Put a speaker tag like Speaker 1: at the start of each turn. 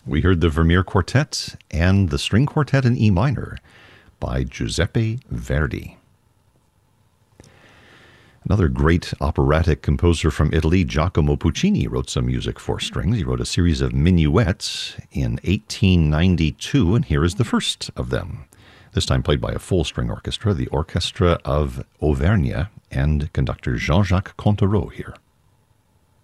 Speaker 1: We heard the Vermeer Quartet and the String Quartet in E minor by Giuseppe Verdi. Another great operatic composer from Italy, Giacomo Puccini, wrote some music for strings. He wrote a series of minuets in 1892, and here is the first of them. This time played by a full-string orchestra, the Orchestra of Auvergne, and conductor Jean-Jacques Contereau here.